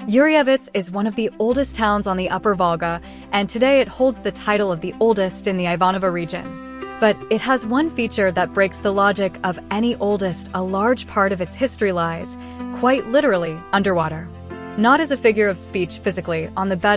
Yuryevets is one of the oldest towns on the Upper Volga, and today it holds the title of the oldest in the Ivanova region. But it has one feature that breaks the logic of any oldest. A large part of its history lies, quite literally, underwater. Not as a figure of speech physically, on the bed